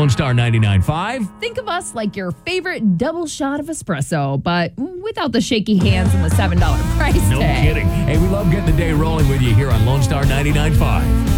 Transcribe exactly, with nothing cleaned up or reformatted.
Lone Star ninety-nine point five. Think of us like your favorite double shot of espresso, but without the shaky hands and the seven dollars price No tag. kidding. Hey, we love getting the day rolling with you here on Lone Star ninety-nine point five.